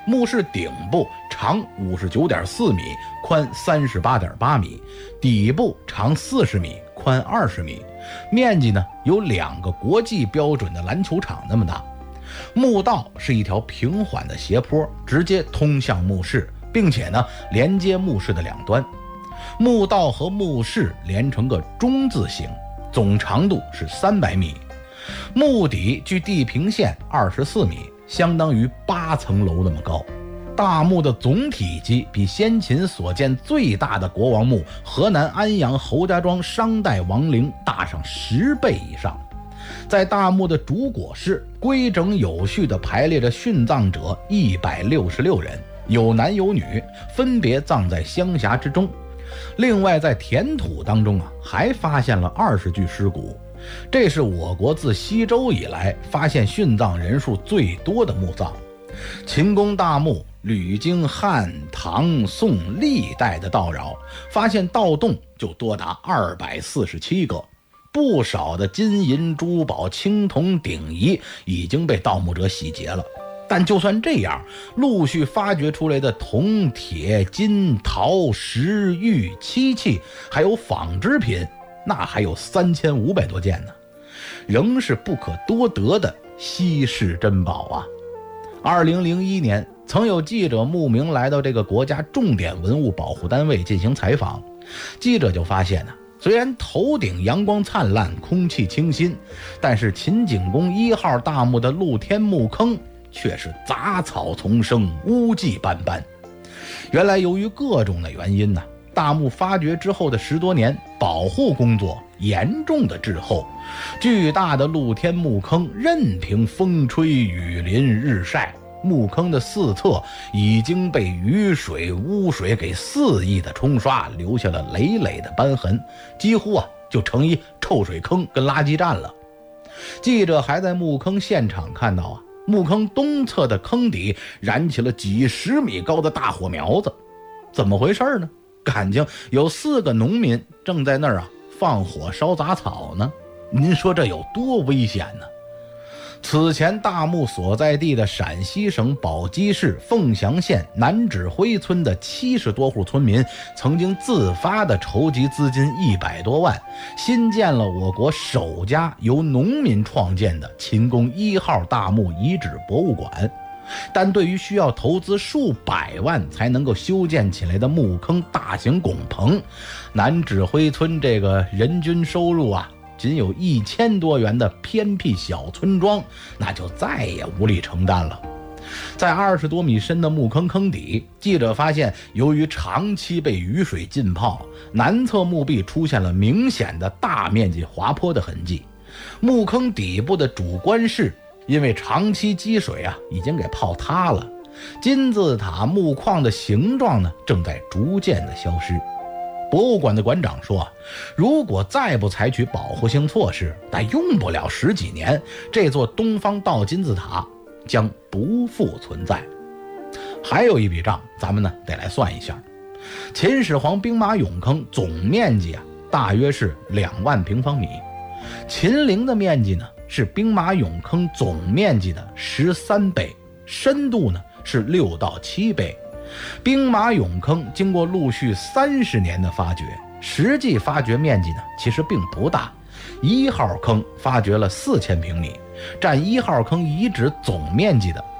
墓室顶部长59.4米，宽38.8米，底部长40米，宽20米，面积呢有2个国际标准的篮球场那么大。墓道是一条平缓的斜坡，直接通向墓室，并且呢连接墓室的两端。墓道和墓室连成个中字形，总长度是300米。墓底距地平线24米，相当于8层楼那么高。大墓的总体积比先秦所见最大的国王墓河南安阳侯家庄商代王陵大上10倍以上。在大墓的主椁室，规整有序地排列着殉葬者166人，有男有女，分别葬在乡峡之中。另外在填土当中还发现了20具尸骨，这是我国自西周以来发现殉葬人数最多的墓葬。秦宫大墓屡经汉、唐、宋历代的盗扰，发现盗洞就多达247个，不少的金银珠宝、青铜鼎仪已经被盗墓者洗劫了。但就算这样，陆续发掘出来的铜、铁、金、陶、石、玉、漆器还有纺织品，那还有3500多件呢，仍是不可多得的稀世珍宝啊。2001年，曾有记者慕名来到这个国家重点文物保护单位进行采访，记者就发现虽然头顶阳光灿烂，空气清新，但是秦景公1号大墓的露天墓坑却是杂草丛生，污迹斑斑。原来由于各种的原因大墓发掘之后的10多年，保护工作严重的滞后，巨大的露天墓坑任凭风吹雨淋日晒，墓坑的4侧已经被雨水污水给肆意的冲刷，留下了累累的斑痕，几乎就成一臭水坑跟垃圾站了。记者还在墓坑现场看到墓坑东侧的坑底燃起了几10米高的大火苗子，怎么回事呢？感情有4个农民正在那儿放火烧杂草呢，您说这有多危险呢？此前大墓所在地的陕西省宝鸡市凤翔县南指挥村的70多户村民曾经自发地筹集资金100多万，新建了我国首家由农民创建的秦宫1号大墓遗址博物馆。但对于需要投资数百万才能够修建起来的墓坑大型拱棚，南指挥村这个人均收入仅有1000多元的偏僻小村庄，那就再也无力承担了。在20多米深的墓坑坑底，记者发现由于长期被雨水浸泡，南侧墓壁出现了明显的大面积滑坡的痕迹。墓坑底部的主棺室因为长期积水已经给泡塌了，金字塔墓框的形状正在逐渐的消失。博物馆的馆长说，如果再不采取保护性措施，那用不了10几年，这座东方倒金字塔将不复存在。还有一笔账咱们得来算一下，秦始皇兵马俑坑总面积大约是2万平方米，秦陵的面积是兵马俑坑总面积的13倍，深度是6到7倍。兵马俑坑经过陆续30年的发掘，实际发掘面积其实并不大。1号坑发掘了4000平米，占1号坑遗址总面积的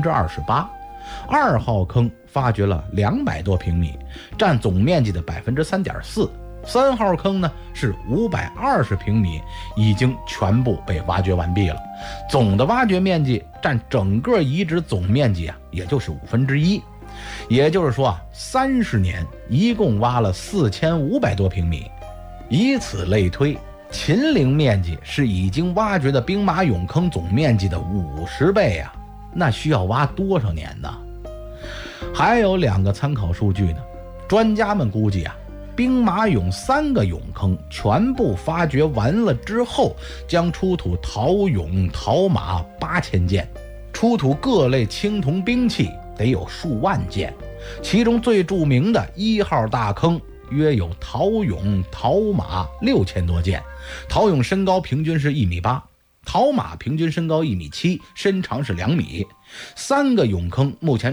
28%。2号坑发掘了200多平米，占总面积的3.4%。3号坑是520平米，已经全部被挖掘完毕了，总的挖掘面积占整个遗址总面积也就是1/5。也就是说30年一共挖了4500多平米。以此类推，秦陵面积是已经挖掘的兵马俑坑总面积的50倍那需要挖多少年呢？还有2个参考数据专家们估计兵马俑3个俑坑全部发掘完了之后，将出土陶俑、陶马8000件，出土各类青铜兵器得有数万件。其中最著名的1号大坑约有陶俑、陶马6000多件，陶俑身高平均是1.8米，陶马平均身高1.7米，身长是2米。3个俑坑目前